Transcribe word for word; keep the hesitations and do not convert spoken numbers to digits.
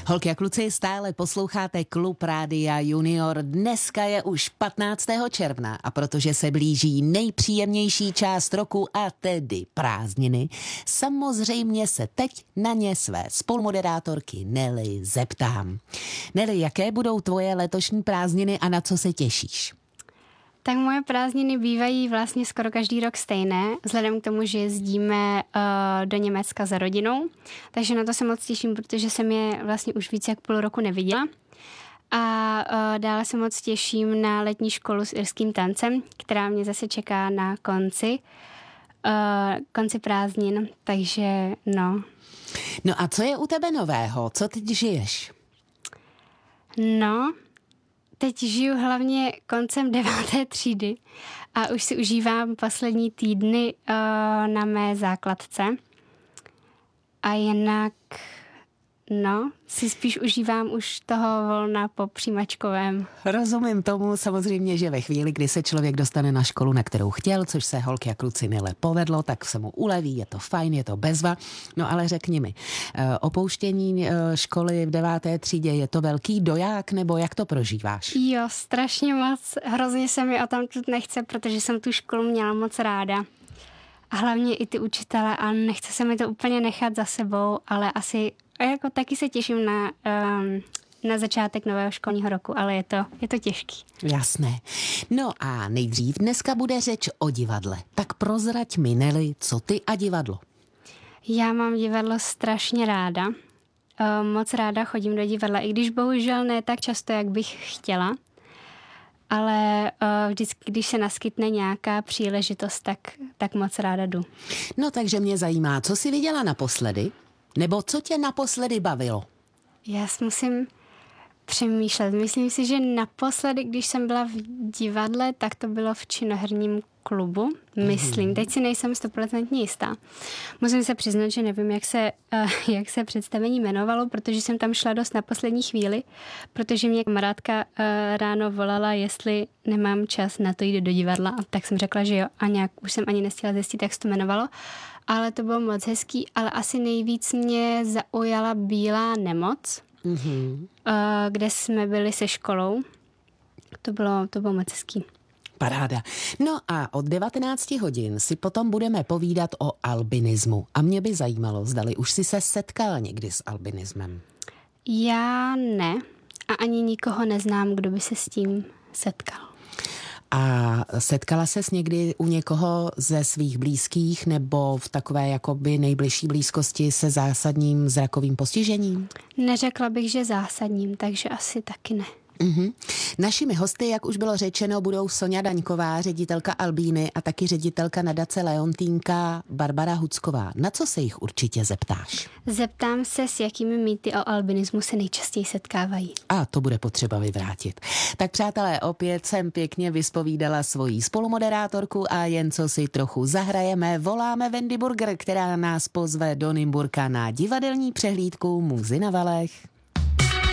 Holky a kluci, stále posloucháte Klub Rádia Junior. Dneska je už patnáctého června a protože se blíží nejpříjemnější část roku a tedy prázdniny, samozřejmě se teď na ně své spolumoderátorky Nelly zeptám. Nelly, jaké budou tvoje letošní prázdniny a na co se těšíš? Tak moje prázdniny bývají vlastně skoro každý rok stejné, vzhledem k tomu, že jezdíme uh, do Německa za rodinou. Takže na to se moc těším, protože jsem je vlastně už víc jak půl roku neviděla. A uh, dále se moc těším na letní školu s irským tancem, která mě zase čeká na konci, uh, konci prázdnin, takže no. No a co je u tebe nového? Co teď žiješ? No... Teď žiju hlavně koncem deváté třídy a už si užívám poslední týdny uh, na mé základce. A jinak, no, si spíš užívám už toho volna po přijímačkovém. Rozumím tomu samozřejmě, že ve chvíli, kdy se člověk dostane na školu, na kterou chtěl, což se holky a kluci mile povedlo, tak se mu uleví, je to fajn, je to bezva. No ale řekni mi, opouštění školy v deváté třídě, je to velký doják, nebo jak to prožíváš? Jo, strašně moc. Hrozně se mi o tam tu nechce, protože jsem tu školu měla moc ráda. A hlavně i ty učitele a nechce se mi to úplně nechat za sebou, ale asi jako taky se těším na, um, na začátek nového školního roku, ale je to, je to těžký. Jasné. No a nejdřív dneska bude řeč o divadle. Tak prozrať mi, Nelly, co ty a divadlo? Já mám divadlo strašně ráda. Um, moc ráda chodím do divadla, i když bohužel ne tak často, jak bych chtěla. Ale uh, vždycky, když se naskytne nějaká příležitost, tak, tak moc ráda jdu. No takže mě zajímá, co jsi viděla naposledy? Nebo co tě naposledy bavilo? Já musím přemýšlet. Myslím si, že naposledy, když jsem byla v divadle, tak to bylo v činoherním klubu. Myslím, teď si nejsem stoprocentně jistá. Musím se přiznat, že nevím, jak se, uh, jak se představení jmenovalo, protože jsem tam šla dost na poslední chvíli, protože mě kamarádka uh, ráno volala, jestli nemám čas na to jít do divadla, a tak jsem řekla, že jo, a nějak už jsem ani nestihla zjistit, jak se to jmenovalo, ale to bylo moc hezký, ale asi nejvíc mě zaujala Bílá nemoc, mm-hmm. uh, kde jsme byli se školou. To bylo, to bylo moc hezký. Paráda. No a od devatenácti hodin si potom budeme povídat o albinismu. A mě by zajímalo, zdali už si se setkal někdy s albinismem. Já ne. A ani nikoho neznám, kdo by se s tím setkal. A setkala ses někdy u někoho ze svých blízkých nebo v takové jakoby nejbližší blízkosti se zásadním zrakovým postižením? Neřekla bych, že zásadním, takže asi taky ne. Mm-hmm. Našimi hosty, jak už bylo řečeno, budou Soňa Daňková, ředitelka Albíny a taky ředitelka nadace Leontýnka Barbara Hucková. Na co se jich určitě zeptáš? Zeptám se, s jakými mýty o albinismu se nejčastěji setkávají. A to bude potřeba vyvrátit. Tak přátelé, opět jsem pěkně vyspovídala svoji spolumoderátorku a jen co si trochu zahrajeme, voláme Wendy Burger, která nás pozve do Nymburka na divadelní přehlídku Muzy na valech.